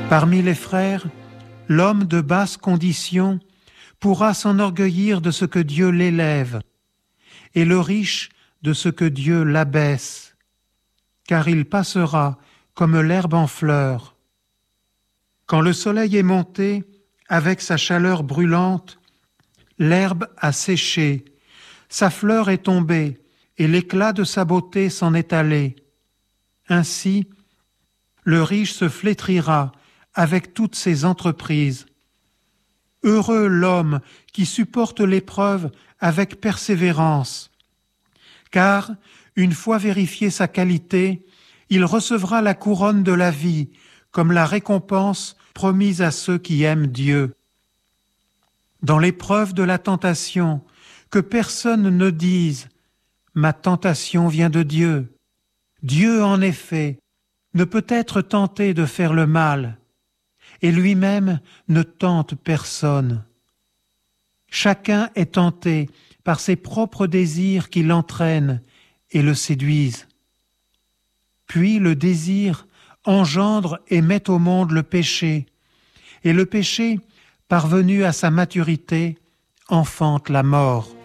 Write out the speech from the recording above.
Parmi les frères, l'homme de basse condition pourra s'enorgueillir de ce que Dieu l'élève, et le riche de ce que Dieu l'abaisse, car il passera comme l'herbe en fleur. Quand le soleil est monté, avec sa chaleur brûlante, l'herbe a séché, sa fleur est tombée, et l'éclat de sa beauté s'en est allé. Ainsi, le riche se flétrira avec toutes ses entreprises. Heureux l'homme qui supporte l'épreuve avec persévérance, car, une fois vérifiée sa qualité, il recevra la couronne de la vie comme la récompense promise à ceux qui aiment Dieu. Dans l'épreuve de la tentation, que personne ne dise « Ma tentation vient de Dieu ». Dieu, en effet, ne peut être tenté de faire le mal, et lui-même ne tente personne. Chacun est tenté par ses propres désirs qui l'entraînent et le séduisent. Puis le désir engendre et met au monde le péché, et le péché, parvenu à sa maturité, enfante la mort.